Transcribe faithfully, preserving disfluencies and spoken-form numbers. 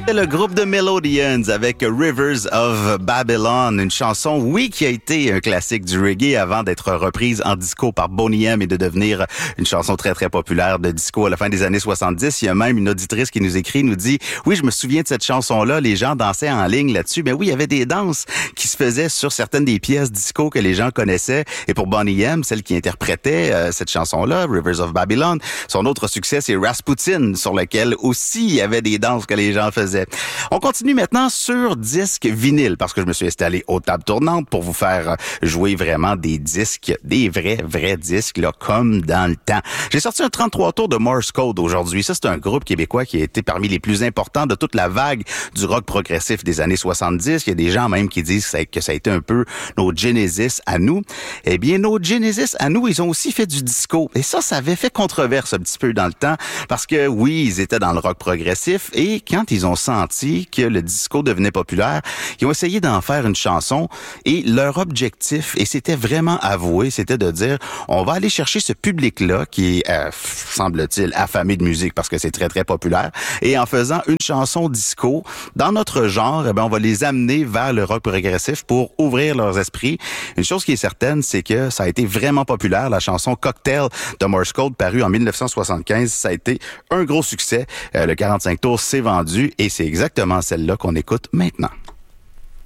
C'est le groupe de Melodians avec Rivers of Babylon, une chanson, oui, qui a été un classique du reggae avant d'être reprise en disco par Boney M et de devenir une chanson très, très populaire de disco à la fin des années soixante-dix. Il y a même une auditrice qui nous écrit, nous dit, oui, je me souviens de cette chanson-là, les gens dansaient en ligne là-dessus. Mais oui, il y avait des danses qui se faisaient sur certaines des pièces disco que les gens connaissaient. Et pour Boney M, celle qui interprétait euh, cette chanson-là, Rivers of Babylon, son autre succès, c'est Rasputin, sur lequel aussi il y avait des danses que les gens faisaient. On continue maintenant sur disque vinyle parce que je me suis installé aux tables tournantes pour vous faire jouer vraiment des disques, des vrais, vrais disques, là, comme dans le temps. J'ai sorti un trente-trois tours de Morse Code aujourd'hui. Ça, c'est un groupe québécois qui a été parmi les plus importants de toute la vague du rock progressif des années soixante-dix. Il y a des gens même qui disent que ça, que ça a été un peu nos Genesis à nous. Eh bien, nos Genesis à nous, ils ont aussi fait du disco. Et ça, ça avait fait controverse un petit peu dans le temps parce que, oui, ils étaient dans le rock progressif et quand ils ont senti que le disco devenait populaire, ils ont essayé d'en faire une chanson et leur objectif, et c'était vraiment avoué, c'était de dire, on va aller chercher ce public-là qui est, euh, semble-t-il, affamé de musique parce que c'est très, très populaire, et en faisant une chanson disco, dans notre genre, eh ben, on va les amener vers le rock progressif pour ouvrir leurs esprits. Une chose qui est certaine, c'est que ça a été vraiment populaire, la chanson Cocktail de Morse Code, parue en dix-neuf cent soixante-quinze, ça a été un gros succès. Euh, le quarante-cinq tours s'est vendu et c'est exactement celle-là qu'on écoute maintenant.